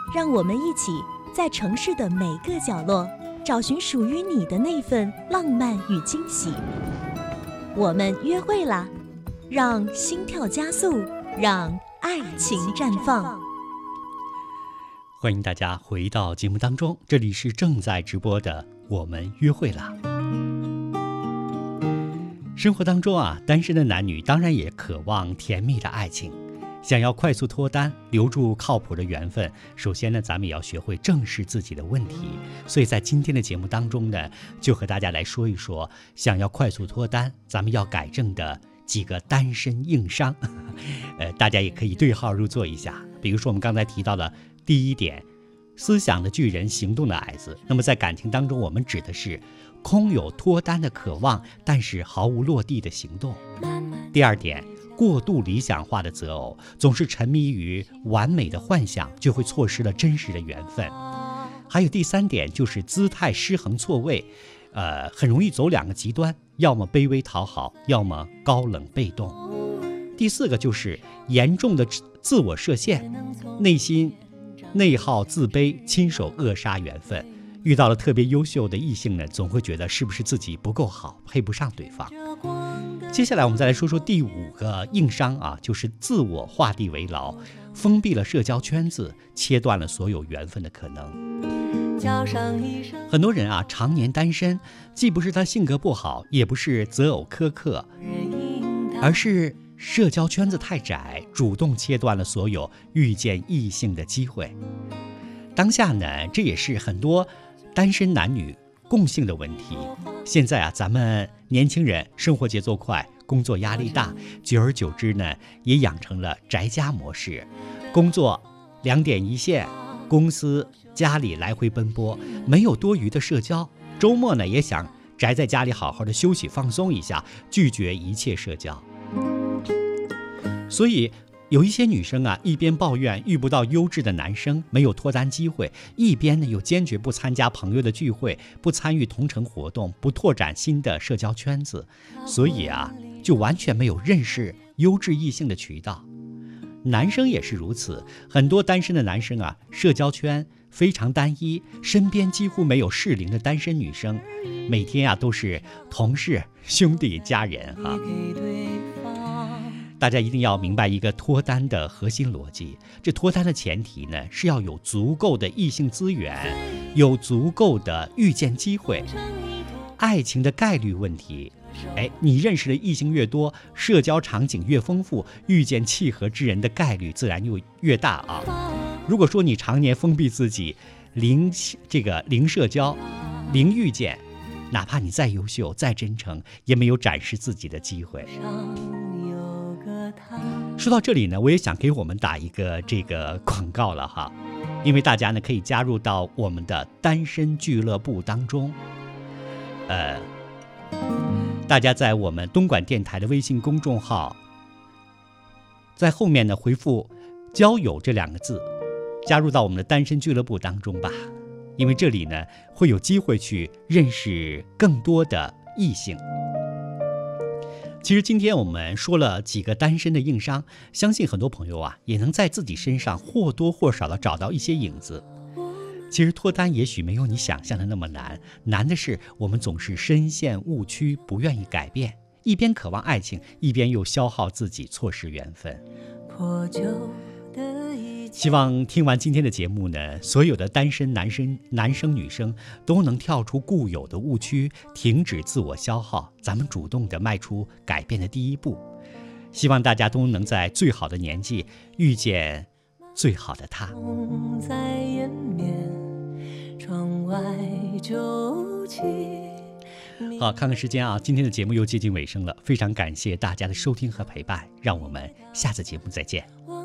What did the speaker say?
让我们一起在城市的每个角落找寻属于你的那份浪漫与惊喜。我们约会啦，让心跳加速，让爱情绽放。 欢迎大家回到节目当中，这里是正在直播的我们约会啦。生活当中啊，单身的男女当然也渴望甜蜜的爱情，想要快速脱单，留住靠谱的缘分，首先呢，咱们也要学会正视自己的问题。所以在今天的节目当中呢，就和大家来说一说，想要快速脱单，咱们要改正的几个单身硬伤。大家也可以对号入座一下。比如说我们刚才提到的第一点，思想的巨人，行动的矮子。那么在感情当中，我们指的是空有脱单的渴望，但是毫无落地的行动。第二点，过度理想化的择偶，总是沉迷于完美的幻想，就会错失了真实的缘分。还有第三点，就是姿态失衡错位，很容易走两个极端，要么卑微讨好，要么高冷被动。第四个就是严重的自我设限，内心内耗自卑，亲手扼杀缘分。遇到了特别优秀的异性呢，总会觉得是不是自己不够好，配不上对方。接下来我们再来说说第五个硬伤啊，就是自我画地为牢，封闭了社交圈子，切断了所有缘分的可能。很多人啊，常年单身，既不是他性格不好，也不是择偶苛刻，而是社交圈子太窄，主动切断了所有遇见异性的机会。当下呢，这也是很多单身男女共性的问题。现在啊，咱们年轻人生活节奏快，工作压力大，久而久之呢，也养成了宅家模式。工作2点一线，公司家里来回奔波，没有多余的社交。周末呢，也想宅在家里好好的休息放松一下，拒绝一切社交。所以有一些女生啊，一边抱怨遇不到优质的男生，没有脱单机会，一边呢又坚决不参加朋友的聚会，不参与同城活动，不拓展新的社交圈子，所以啊，就完全没有认识优质异性的渠道。男生也是如此，很多单身的男生啊，社交圈非常单一，身边几乎没有适龄的单身女生，每天啊都是同事、兄弟、家人啊。大家一定要明白一个脱单的核心逻辑，这脱单的前提呢，是要有足够的异性资源，有足够的遇见机会。爱情的概率问题，你认识的异性越多，社交场景越丰富，遇见契合之人的概率自然就越大啊。如果说你常年封闭自己，零社交，零遇见，哪怕你再优秀再真诚，也没有展示自己的机会。说到这里呢，我也想给我们打一个这个广告了哈，因为大家呢可以加入到我们的单身俱乐部当中。大家在我们东莞电台的微信公众号，在后面呢回复交友这2个字，加入到我们的单身俱乐部当中吧，因为这里呢会有机会去认识更多的异性。其实今天我们说了几个单身的硬伤，相信很多朋友啊也能在自己身上或多或少的找到一些影子。其实脱单也许没有你想象的那么难，难的是我们总是深陷误区，不愿意改变，一边渴望爱情，一边又消耗自己，错失缘分。希望听完今天的节目呢，所有的单身男生女生都能跳出固有的误区，停止自我消耗，咱们主动地迈出改变的第一步。希望大家都能在最好的年纪遇见最好的他。在延绵，窗外就起。好，看看时间啊，今天的节目又接近尾声了，非常感谢大家的收听和陪伴，让我们下次节目再见。